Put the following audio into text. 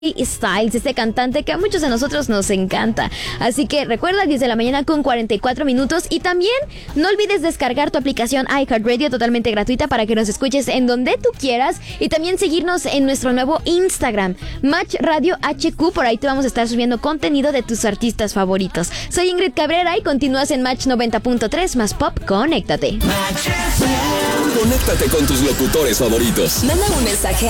Styles, este cantante que a muchos de nosotros nos encanta. Así que recuerda, 10 de la mañana con 44 minutos. Y también no olvides descargar tu aplicación iHeartRadio totalmente gratuita para que nos escuches en donde tú quieras. Y también seguirnos en nuestro nuevo Instagram, Match Radio HQ. Por ahí te vamos a estar subiendo contenido de tus artistas favoritos. Soy Ingrid Cabrera y continúas en Match 90.3 más Pop. Conéctate. Conéctate con tus locutores favoritos. Manda un mensaje